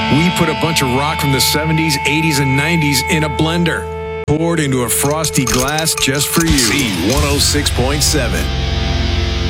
We put a bunch of rock from the 70s, 80s, and 90s in a blender. Poured into a frosty glass just for you. Z106.7.